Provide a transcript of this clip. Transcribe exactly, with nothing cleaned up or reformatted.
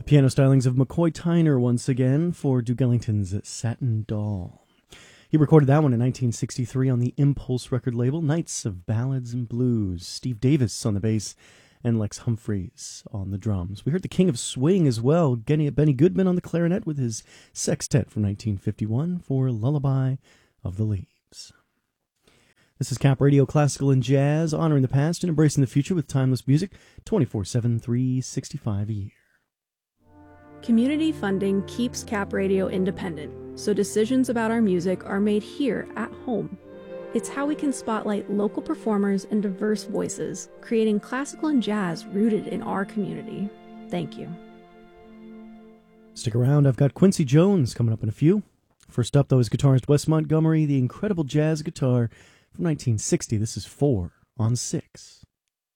Piano stylings of McCoy Tyner once again for Duke Ellington's Satin Doll. He recorded that one in nineteen sixty-three on the Impulse record label, Knights of Ballads and Blues. Steve Davis on the bass and Lex Humphreys on the drums. We heard the King of Swing as well, Benny Goodman on the clarinet with his sextet from nineteen fifty-one for Lullaby of the Leaves. This is Cap Radio Classical and Jazz, honoring the past and embracing the future with timeless music, twenty-four seven, three sixty-five a year. Community funding keeps Cap Radio independent, so decisions about our music are made here at home. It's how we can spotlight local performers and diverse voices, creating classical and jazz rooted in our community. Thank you. Stick around, I've got Quincy Jones coming up in a few. First up, though, is guitarist Wes Montgomery, the incredible jazz guitar from nineteen sixty. This is Four on Six.